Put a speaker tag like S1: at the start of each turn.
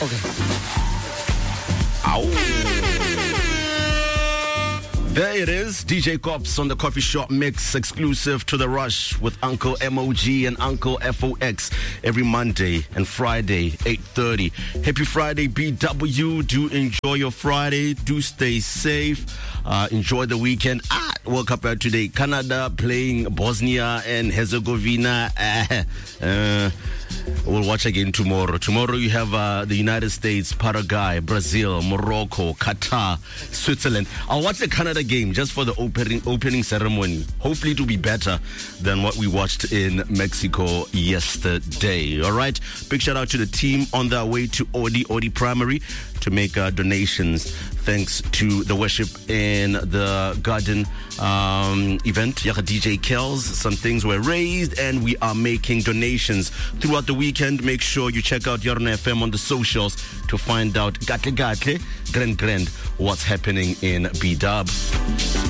S1: There it is, DJ Cops on the Coffee Shop Mix, exclusive to The Rush with Uncle MOG and Uncle FOX every Monday and Friday, 8:30. Happy Friday, BW. Do enjoy your Friday. Do stay safe. Enjoy the weekend. Woke up today. Canada playing Bosnia and Herzegovina. We'll watch again tomorrow. Tomorrow you have the United States, Paraguay, Brazil, Morocco, Qatar, Switzerland. I'll watch the Canada game just for the opening ceremony. Hopefully it will be better than what we watched in Mexico yesterday. All right. Big shout out to the team on their way to Odi Primary to make donations. Thanks to the worship in the garden event. DJ Kells, some things were raised and we are making donations throughout the weekend. Make sure you check out Yorna FM on the socials to find out Gatle, Grand, what's happening in B-Dub.